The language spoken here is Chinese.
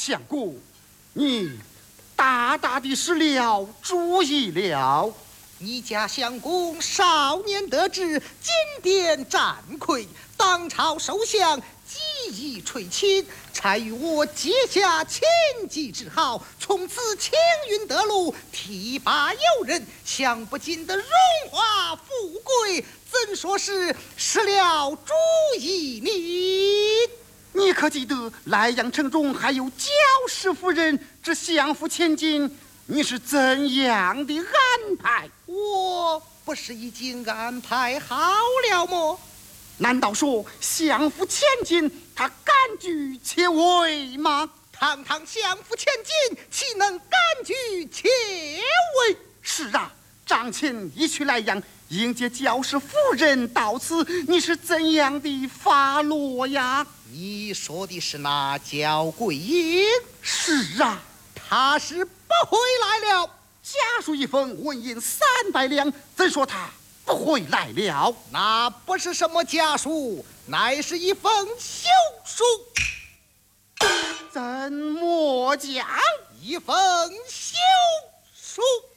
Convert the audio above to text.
相公，你大大的失了主意了。 你家相公少年得志，金殿战魁，当朝首相，技艺垂青，才与我结下千计之好，从此青云得路，提拔游人，享不尽的荣华富贵，怎说是失了主意呢？ 你可记得莱阳城中还有焦氏夫人之相府千金？你是怎样的安排？ 我不是已经安排好了么？ 难道说相府千金他敢居其位吗？ 堂堂相府千金，岂能敢居其位？ 是啊，张琴一去莱阳迎接焦氏夫人到此，你是怎样的发落呀？ 你说的是那焦桂英？ 是啊， 他是不回来了。 家书一封，纹银300两，怎说他不回来了？ 那不是什么家书，乃是一封休书。 怎么讲？ 一封休书。